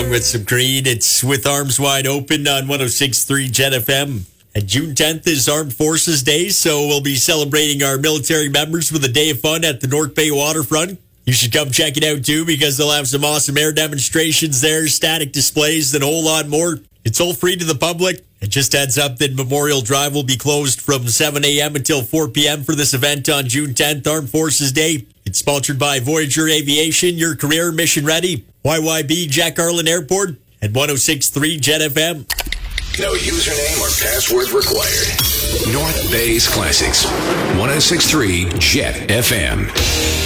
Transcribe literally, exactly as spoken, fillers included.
along with some Creed. It's With Arms Wide Open on one oh six point three Jet F M. And June tenth is Armed Forces Day, so we'll be celebrating our military members with a day of fun at the North Bay Waterfront. You should come check it out, too, because they'll have some awesome air demonstrations there, static displays, and a whole lot more. It's all free to the public. And just heads up that Memorial Drive will be closed from seven a.m. until four p.m. for this event on June tenth, Armed Forces Day. It's sponsored by Voyager Aviation, your career mission ready, Y Y B Jack Carlin Airport, and one oh six point three Jet F M. No username or password required. North Bay's Classics, one oh six point three Jet F M.